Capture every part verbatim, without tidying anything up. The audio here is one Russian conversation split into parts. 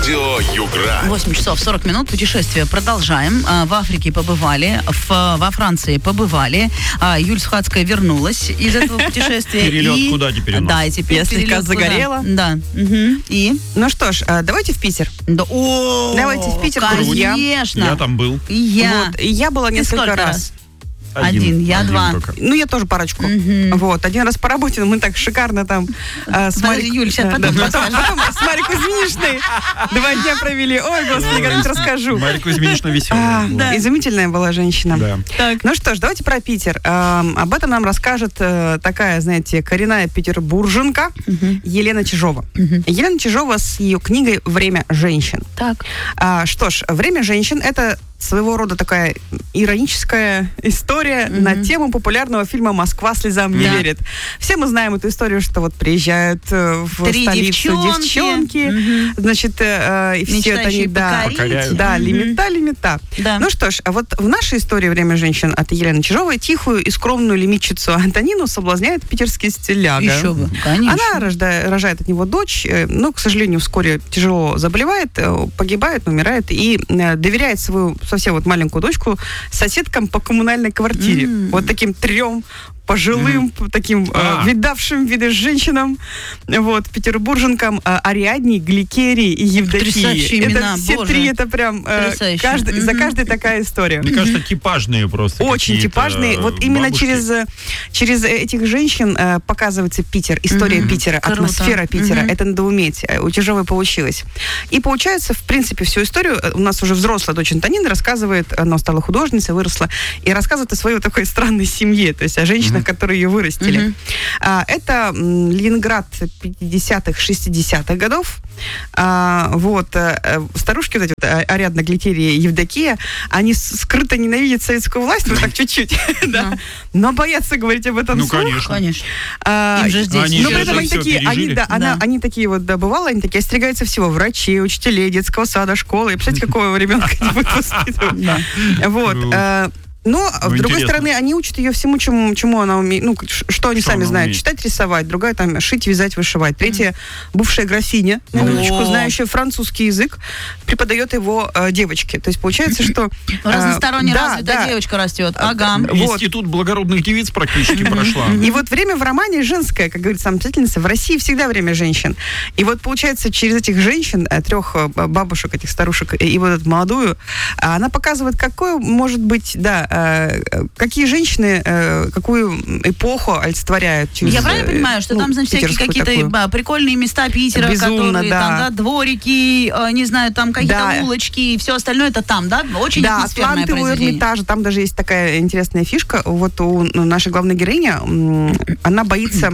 Радио Югра. восемь часов сорок минут. Путешествие продолжаем. В Африке побывали, в, во Франции побывали. Юль Сухацкая вернулась из этого путешествия. Перелет и... куда теперь у нас? Да, и теперь Я слегка перелет загорела. Куда? Да. Угу. И? Ну что ж, давайте в Питер. Да. О, Давайте в Питер, друзья. конечно. Я там был. И я. Вот. И я была Ты несколько сколько раз. раз? Один, я один два. только. Ну, я тоже парочку. Мгм. Вот. Один раз по работе, но мы так шикарно там э, с Подожди, Марик- Юль, сейчас Да, потом да, расскажешь. потом с Марей Кузьминичной два дня провели. Ой, господи, как-нибудь расскажу. Марья Кузьминична А, веселая. Да. Изумительная была женщина. Да. Так. Ну что ж, давайте про Питер. Эм, об этом нам расскажет э, такая, знаете, коренная петербурженка Елена Чижова. Елена Чижова с ее книгой «Время женщин». Так. А, что ж, «Время женщин» — это своего рода такая ироническая история Мгм. на тему популярного фильма «Москва слезам не Да. верит». Все мы знаем эту историю, что вот приезжают э, в Три столицу девчонки. девчонки, Мгм. значит, э, э, и все это Мечтающие они, да, покорить. Покоряют. да, Мгм. лимита, лимита. Да. Ну что ж, а вот в нашей истории «Время женщин» от Елены Чижовой тихую и скромную лимитчицу Антонину соблазняет питерский стиляга. Еще бы, конечно. Она рожда- рожает от него дочь, э, но, к сожалению, вскоре тяжело заболевает, э, погибает, умирает и э, доверяет свою совсем вот маленькую дочку соседкам по коммунальной квартире. М. Вот таким трем пожилым, таким э, А. видавшим виды женщинам, вот, петербурженкам, э, Ариадне, Гликерии и Евдокии. Потрясающие Это имена, все боже. три, это прям э, Потрясающие. каждый, за Мгм. каждой такая история. Мне кажется, типажные просто. Очень какие-то типажные. Вот именно бабушки. через, э, через этих женщин э, показывается Питер, история Мгм. Питера, Круто. атмосфера Питера. Мгм. Это надо уметь. Э, У Чижовой получилось. И получается, в принципе, всю историю э, у нас уже взрослая дочь Антонина рассказывает, она стала художницей, выросла, и рассказывает о своей вот такой странной семье, то есть о женщинах, Мгм. которые ее вырастили. Мгм. А, это м, Ленинград пятидесятых, шестидесятых годов. А, вот. э, э, Старушки, вот эти вот, а- Ариадна, Гликерия и Евдокия, они с- скрыто ненавидят советскую власть, вот так чуть-чуть, да, Да. но боятся говорить об этом Ну, вслух. конечно. Конечно. А, Им же здесь Они но же при этом это они всё такие, они, пережили. да, она- Да. они такие вот, да, бывало, они такие остерегаются всего. Врачей, учителей, детского сада, школы. И представляете, какого ребенка они будут воспитывать. Да. Вот. Ну, э, Но, с другой интересно. стороны, они учат ее всему, чему, чему она умеет, ну, ш- что они Что сами она знают. умеет? Читать, рисовать. Другая там шить, вязать, вышивать. Третья, бывшая графиня, на О. минуточку, знающая французский язык, преподает его э, девочке. То есть получается, что... э, Разносторонне да, развитая да. девочка растет. Ага. Вот. Институт благородных девиц практически прошла. И вот время в романе женское, как говорит сама писательница, в России всегда время женщин. И вот получается, через этих женщин, э, трех э, бабушек, этих старушек и, и вот эту молодую, а, она показывает, какое может быть, да, э, какие женщины, э, какую эпоху олицетворяют. Через, Я правильно э, понимаю, что ну, там, значит, всякие питерскую какие-то такую. ба, прикольные места Питера, Безумно, которые да. там, да, дворики, э, не знаю, там какие-то Да. улочки и все остальное, это там, да? Очень Да, атмосферное Атланты у произведение. Эрмитажа. Там даже есть такая интересная фишка. Вот у ну, нашей главной героини, м, она боится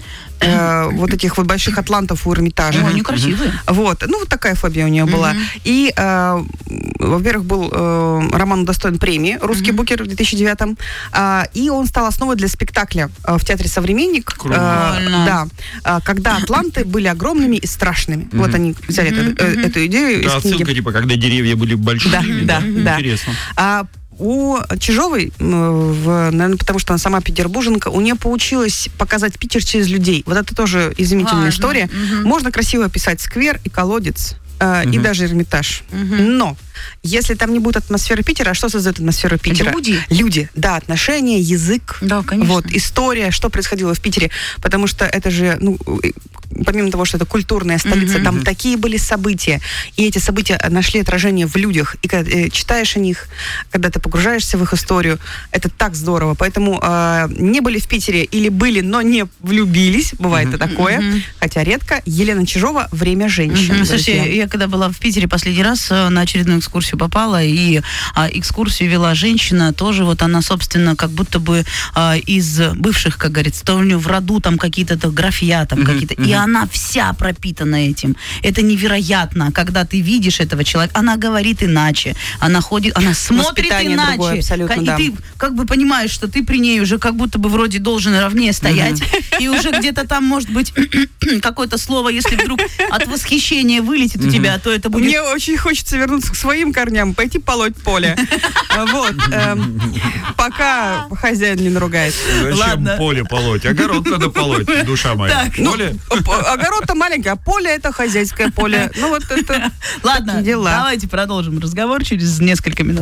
э, вот этих вот больших атлантов у Эрмитажа. О, они красивые. Вот, ну вот такая фобия у нее была. Мгм. И, э, во-первых, был э, роман удостоен премии «Русский Мгм. букер» в две тысячи девятом, а, и он стал основой для спектакля э, в театре «Современник». Круто. Э, Прикольно. да, а, когда атланты были огромными и страшными. Вот они взяли Мгм, эту, э, мгм. эту идею Да, из книги. отсылка, типа, когда деревья были большими. Да, да, да. Интересно. А у Чижовой, м, в, наверное, потому что она сама петербурженка, у нее получилось показать Питер через людей. Вот это тоже изумительная Важно. история. Мгм. Можно красиво описать сквер и колодец, э, и Мгм. даже Эрмитаж. Мгм. Но если там не будет атмосферы Питера, а что создает атмосферу Питера? Люди. Люди, да, отношения, язык. Да, конечно. Вот, история, что происходило в Питере, потому что это же, ну, э, помимо того, что это культурная столица, Мгм. там такие были события, и эти события нашли отражение в людях, и когда э, читаешь о них, когда ты погружаешься в их историю, это так здорово, поэтому э, не были в Питере или были, но не влюбились, бывает и такое, Мгм. хотя редко. Елена Чижова «Время женщин». Мгм. друзья. Слушайте, я когда была в Питере последний раз, э, на очередную экскурсию попала, и а, экскурсию вела женщина, тоже вот она, собственно, как будто бы а, из бывших, как говорится, то у нее в роду там какие-то то графья, там Мгм, какие-то, и мгм. она вся пропитана этим. Это невероятно, когда ты видишь этого человека, она говорит иначе, она ходит, она смотрит Воспитание иначе. другое абсолютно, Ка- и да. ты как бы понимаешь, что ты при ней уже как будто бы вроде должен ровнее стоять, и уже где-то там, может быть, какое-то слово, если вдруг от восхищения вылетит, у тебя тебя, а то это будет... Мне очень хочется вернуться к своим корням, пойти полоть поле. Вот. эм, Пока хозяин не наругается. Зачем Ладно. поле полоть? Огород надо полоть, душа моя. Так, ну, Поле? Огород-то маленький, а поле это хозяйское поле. Ну вот это Ладно, такие дела. давайте продолжим разговор через несколько минут.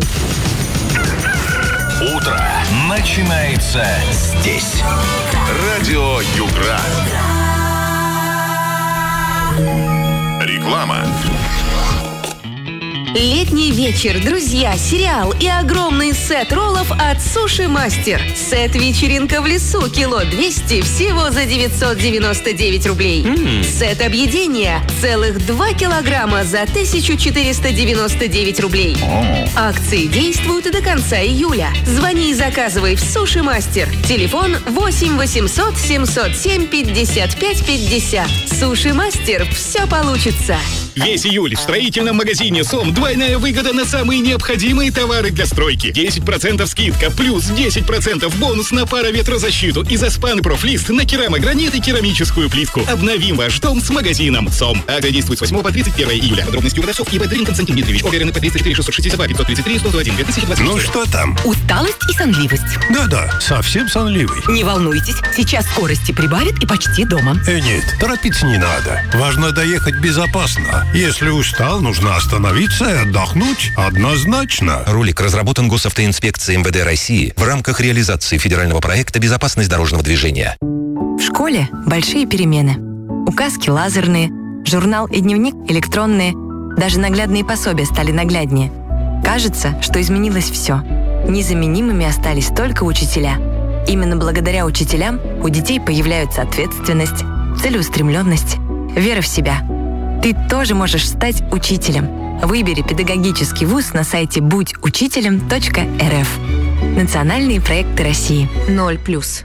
Утро начинается здесь. Радио Югра. Реклама. Летний вечер, друзья, сериал и огромный сет роллов от Суши Мастер. Сет «Вечеринка в лесу» кило двести всего за девятьсот девяносто девять рублей. Mm. Сет объедения целых два килограмма за тысячу четыреста девяносто девять рублей. Oh. Акции действуют до конца июля. Звони и заказывай в Суши Мастер. Телефон восемь восемьсот семьсот семь пятьдесят пять пятьдесят. Суши Мастер. Все получится. Весь июль в строительном магазине «Сом» двойная выгода на самые необходимые товары для стройки. десять процентов скидка, плюс десять процентов бонус на пароветрозащиту и Заспан Профлист на керамогранит и керамическую плитку. Обновим ваш дом с магазином «Сом». Акция действует с восьмого по тридцать первое июля. Подробности у продавцов и Бэдрин Константин Дмитриевич. ОГРН по тридцать четыре шестьсот шестьдесят два пятьсот тридцать три сто один две тысячи двадцать. Ну что там? Усталость и сонливость. Да-да, совсем сонливый. Не волнуйтесь, сейчас скорости прибавит и почти дома. Э, нет, торопиться не надо. Важно доехать безопасно. Если устал, нужно остановиться и отдохнуть однозначно. Ролик разработан Госавтоинспекцией эм вэ дэ России в рамках реализации федерального проекта «Безопасность дорожного движения». В школе большие перемены. Указки лазерные, журнал и дневник электронные. Даже наглядные пособия стали нагляднее. Кажется, что изменилось все. Незаменимыми остались только учителя. Именно благодаря учителям у детей появляются ответственность, целеустремленность, вера в себя. Ты тоже можешь стать учителем. Выбери педагогический вуз на сайте будь учителем точка эр эф. Национальные проекты России. ноль плюс.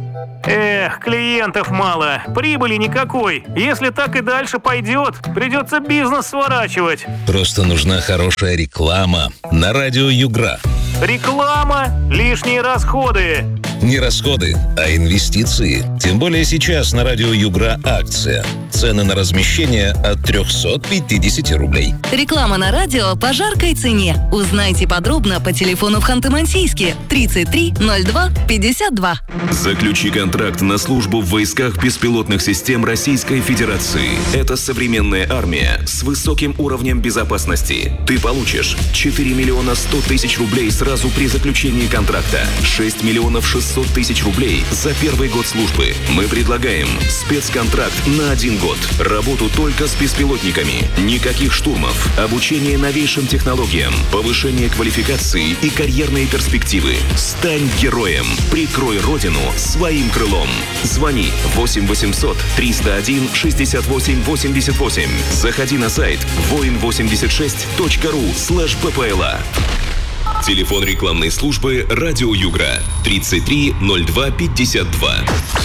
Эх, клиентов мало, прибыли никакой. Если так и дальше пойдет, придется бизнес сворачивать. Просто нужна хорошая реклама на радио Югра. Реклама, лишние расходы. Не расходы, а инвестиции. Тем более сейчас на радио Югра акция. Цены на размещение от триста пятьдесят рублей. Реклама на радио по жаркой цене. Узнайте подробно по телефону в Ханты-Мансийске тридцать три ноль два пятьдесят два. Заключи контракт на службу в войсках беспилотных систем Российской Федерации. Это современная армия с высоким уровнем безопасности. Ты получишь четыре миллиона сто тысяч рублей сразу при заключении контракта, шесть миллионов шестьсот тысяч рублей за первый год службы. Мы предлагаем спецконтракт на один год. Работу только с беспилотниками. Никаких штурмов. Обучение новейшим технологиям. Повышение квалификации и карьерные перспективы. Стань героем. Прикрой родину своим крылом. Звони восемь восемьсот триста один шестьдесят восемь восемьдесят восемь. Заходи на сайт воин восемьдесят шесть точка ру слэш ППЛА. Телефон рекламной службы «Радио Югра» тридцать три ноль два пятьдесят два.